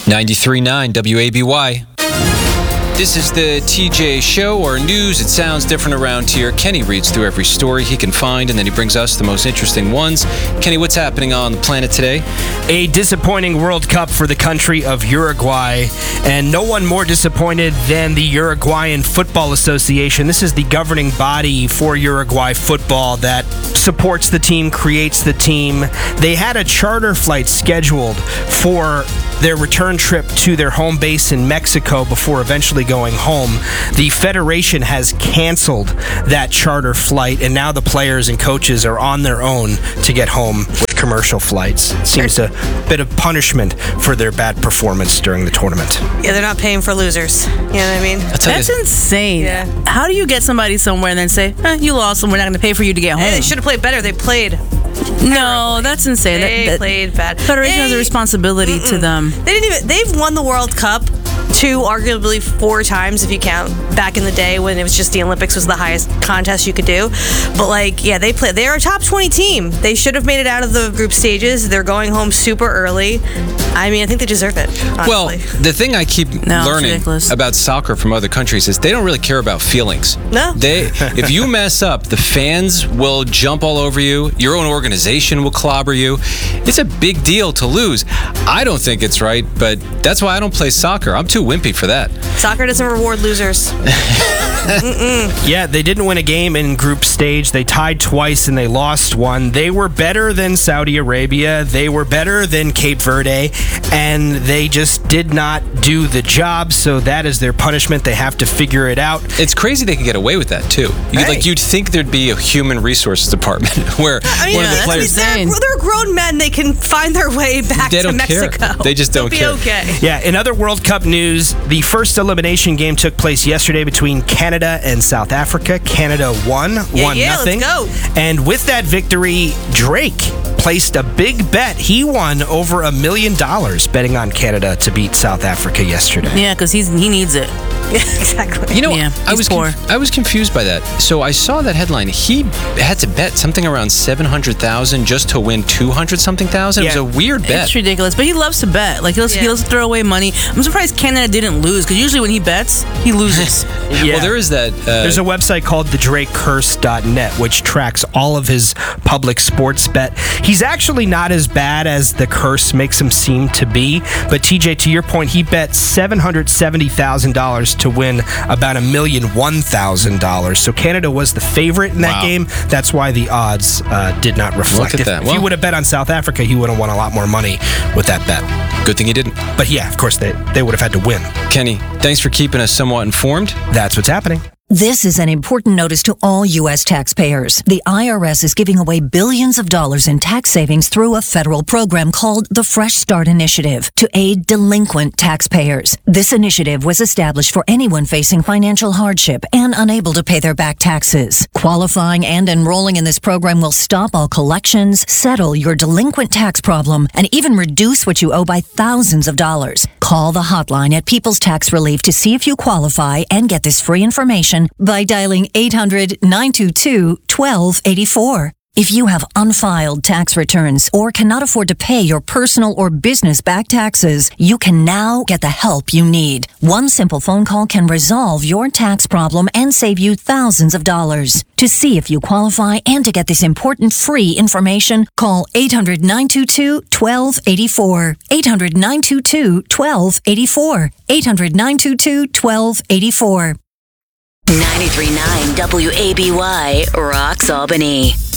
93.9 WABY. This is the TJ Show, or news. It sounds different around here. Kenny reads through every story he can find, and then he brings us the most interesting ones. Kenny, what's happening on the planet today? A disappointing World Cup for the country of Uruguay, and no one more disappointed than the Uruguayan Football Association. This is the governing body for Uruguay football that supports the team, creates the team. They had a charter flight scheduled for their return trip to their home base in Mexico before eventually going home. The federation has canceled that charter flight, and now the players and coaches are on their own to get home with commercial flights. It seems a bit of punishment for their bad performance during the tournament. Yeah, they're not paying for losers. You know what I mean? That's insane. Yeah. How do you get somebody somewhere and then say, you lost and we're not going to pay for you to get home? Hey, they should have played better. They played No, that's insane. They played bad. Federation has a responsibility to them. They've won the World Cup arguably 4 times if you count back in the day when it was just the Olympics was the highest contest you could do. But they're a top 20 team. They should have made it out of the group stages. They're going home super early. I mean, I think they deserve it, honestly. Well, the thing I keep learning about soccer from other countries is they don't really care about feelings. No. If you mess up, the fans will jump all over you. Your own organization will clobber you. It's a big deal to lose. I don't think it's right, but that's why I don't play soccer. I'm too wimpy for that. Soccer doesn't reward losers. Yeah, they didn't win a game in group stage. They tied twice and they lost one. They were better than Saudi Arabia. They were better than Cape Verde, and they just did not do the job, so that is their punishment. They have to figure it out. It's crazy they can get away with that, too. You'd think there'd be a human resources department where one of the players... They're grown men. They can find their way back to Mexico. Care. They just don't care. Okay. Yeah, in other World Cup news, the first elimination game took place yesterday between Canada and South Africa. Canada won 1-0. Let's go. And with that victory, Drake placed a big bet. He won over $1 million betting on Canada to beat South Africa yesterday. Yeah, because he needs it. Yeah, exactly. You know, I was confused by that. So I saw that headline. He had to bet something around $700,000 just to win $200-something thousand. Yeah. It was a weird bet. It's ridiculous, but he loves to bet. He loves to throw away money. I'm surprised Canada didn't lose, because usually when he bets, he loses. Yeah. Well, there is that. There's a website called thedrakecurse.net, which tracks all of his public sports bet. He's actually not as bad as the curse makes him seem to be. But TJ, to your point, he bet $770,000 to win about $1,001,000. So Canada was the favorite in that game. That's why the odds did not reflect it. If he would have bet on South Africa, he would have won a lot more money with that bet. Good thing he didn't. But yeah, of course, they would have had to win. Kenny, thanks for keeping us somewhat informed. That's what's happening. This is an important notice to all U.S. taxpayers. The IRS is giving away billions of dollars in tax savings through a federal program called the Fresh Start Initiative to aid delinquent taxpayers. This initiative was established for anyone facing financial hardship and unable to pay their back taxes. Qualifying and enrolling in this program will stop all collections, settle your delinquent tax problem, and even reduce what you owe by thousands of dollars. Call the hotline at People's Tax Relief to see if you qualify and get this free information by dialing 800-922-1284. If you have unfiled tax returns or cannot afford to pay your personal or business back taxes, you can now get the help you need. One simple phone call can resolve your tax problem and save you thousands of dollars. To see if you qualify and to get this important free information, call 800-922-1284. 800-922-1284. 800-922-1284. 93.9 WABY rocks Albany.